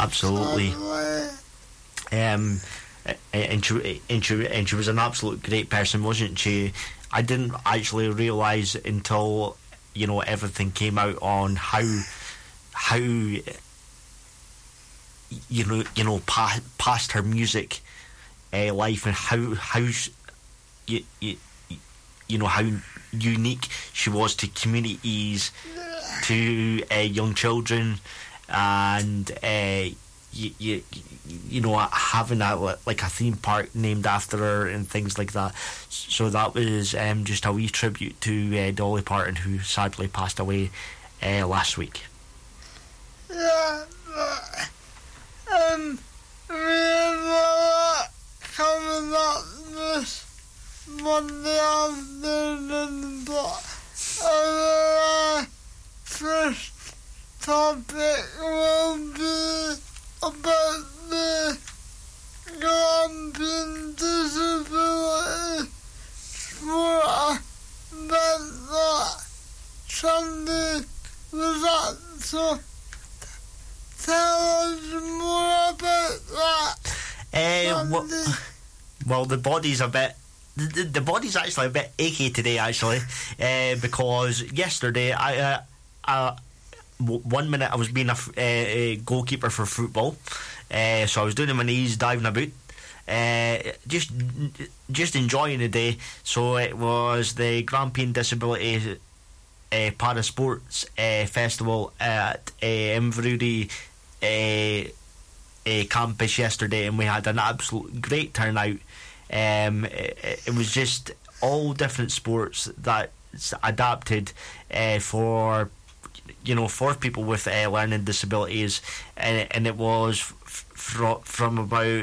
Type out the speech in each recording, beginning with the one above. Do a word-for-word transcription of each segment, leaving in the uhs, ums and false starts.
absolutely. Um, and she, and she and she was an absolute great person, wasn't she? I didn't actually realise until, you know, everything came out on how how you know you know pa- past her music uh, life, and how how you, you you know how unique she was to communities, to uh, young children, and uh, you, you you know having a like a theme park named after her and things like that. So that was um, just a wee tribute to uh, Dolly Parton, who sadly passed away uh, last week. Yeah, um, we have coming up this Monday afternoon, but our first topic will be about the Grampian Disability Sport event that Sunday was at. So tell us more about that. Uh, well, well, the body's a bit. The, the body's actually a bit achy today, actually, uh, because yesterday I, uh, uh, w- one minute I was being a, f- uh, a goalkeeper for football, uh, so I was doing my knees, diving about, uh, just just enjoying the day. So it was the Grampian Disability uh, Para Sports uh, Festival at uh, Inverurie uh, uh, campus yesterday, and we had an absolute great turnout. Um, it, it was just all different sports that's adapted uh, for you know for people with uh, learning disabilities, and and it was f- fr- from about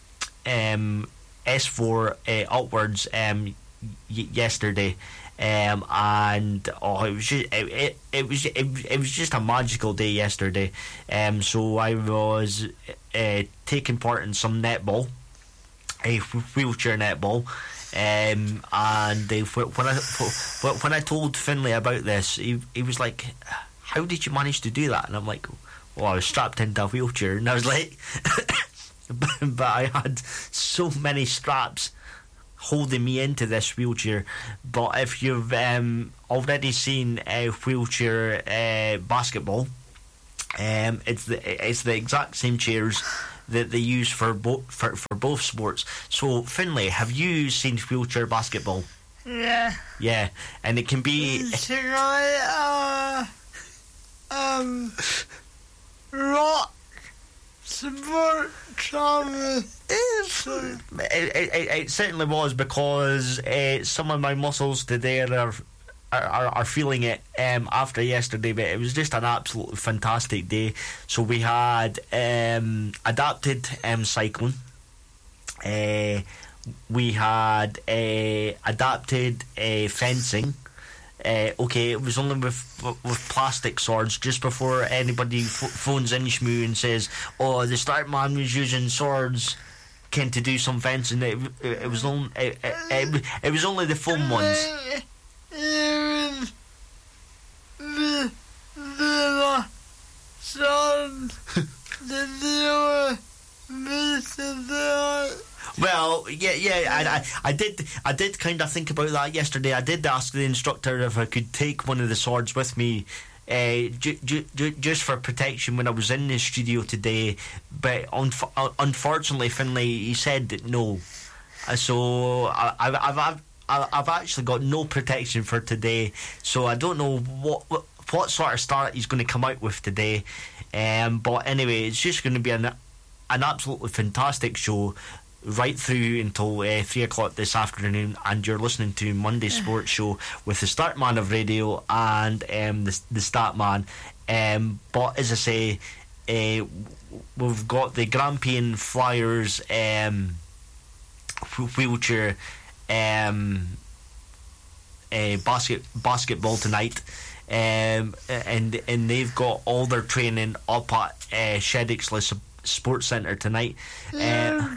um, S four uh, upwards um, y- yesterday. Um, and oh, it was just it, it, it was it, it was just a magical day yesterday. Um, so I was uh, taking part in some netball, a wheelchair netball, um, and they, when I when I told Finlay about this, he he was like, "How did you manage to do that?" And I'm like, "Well, I was strapped into a wheelchair," and I was like, but, "But I had so many straps holding me into this wheelchair." But if you've um, already seen a wheelchair uh, basketball, um, it's the it's the exact same chairs that they use for both for, for both sports. So Finlay, have you seen wheelchair basketball? Yeah. Yeah, and it can be. It's like uh, um, rock sport trauma. It, it, it, it certainly was, because uh, some of my muscles today are are, are feeling it um, after yesterday, but it was just an absolutely fantastic day. So we had um, adapted um, cycling, uh, we had uh, adapted uh, fencing. Uh, okay, it was only with with plastic swords. Just before anybody f- phones in Shmoo and says, "Oh, the start man was using swords, can to do some fencing." It, it, it was only it, it, it, it was only the foam ones. Even the the son the deal with Well, yeah, yeah, I, I, I did, I did kind of think about that yesterday. I did ask the instructor if I could take one of the swords with me, uh, ju- ju- ju- just for protection when I was in the studio today. But unf- unfortunately, Finlay, he said that no. Uh, so I, I've, I've, I've, I've actually got no protection for today. So I don't know what, what, what sort of start he's going to come out with today. Um, but anyway, it's just going to be an, an absolutely fantastic show right through until uh, three o'clock this afternoon, and you're listening to Monday Sports Show with the Start Man of Radio and um, the, the Stat Man. Um, but as I say, uh, we've got the Grampian Flyers um, wheelchair um, uh, basket basketball tonight. Um, and and they've got all their training up at uh, Shedixley Sports Centre tonight. Uh,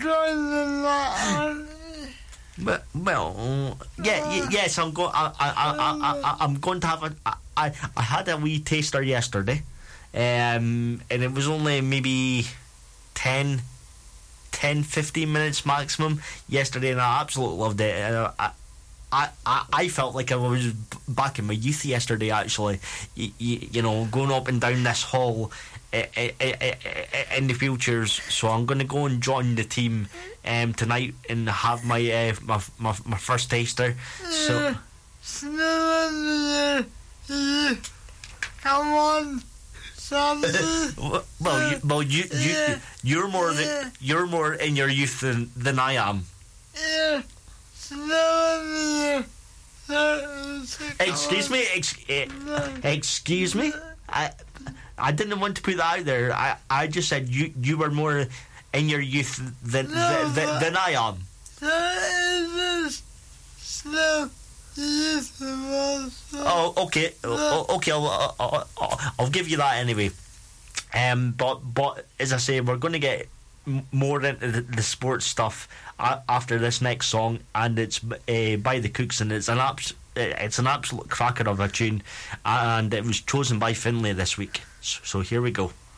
but, well, yeah, yeah, yes, I'm going. I, I, I, I, I'm going to have a. I, I had a wee taster yesterday, um, and it was only maybe ten, ten, fifteen minutes maximum yesterday, and I absolutely loved it. Uh, I, I, I, I felt like I was back in my youth yesterday, actually. You, you, you know, going up and down this hall uh, uh, uh, uh, in the wheelchairs. So I'm going to go and join the team um, tonight and have my, uh, my my my first taster. So. Come on, somebody. well, you, well, you, you, you're more than, you're more in your youth than than I am. Yeah. Excuse me, ex- eh, excuse me. I, I didn't want to put that out there. I, I just said you, you were more in your youth than No, than, than, than I am. Oh, okay, oh, okay. I'll, I'll, I'll, I'll give you that anyway. Um, but but as I say, we're going to get m- more into the, the sports stuff a- after this next song, and it's uh, by the Cooks, and it's an abs- it's an absolute cracker of a tune, and it was chosen by Finlay this week. So, so here we go.